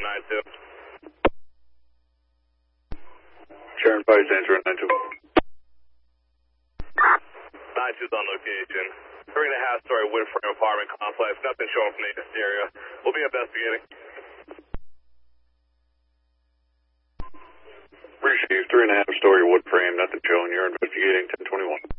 92. Sharon Fire Station 92. 92's on location. 3.5-story wood frame apartment complex. Nothing showing from the exterior. We'll be investigating. Appreciate 3.5-story wood frame. Nothing showing. You're investigating 1021.